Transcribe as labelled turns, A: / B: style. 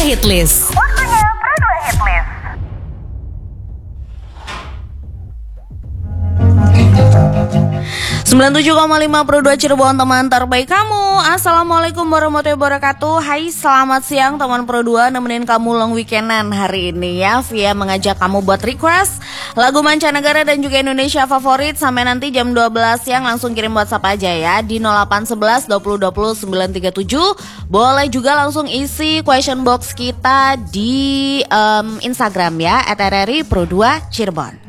A: Hitlist.
B: Waktunya Pro 2 Hitlist.
C: .5 Pro 2 Cirebon, teman terbaik kamu. Assalamualaikum warahmatullahi wabarakatuh. Hai, selamat siang teman Pro 2. Nemenin kamu long weekendan hari ini ya, via mengajak kamu buat request lagu mancanegara dan juga Indonesia favorit. Sampai nanti jam 12 siang langsung kirim WhatsApp aja ya di 0811 20 20 937. Boleh juga langsung isi question box kita di Instagram ya @RRI Pro 2 Cirebon.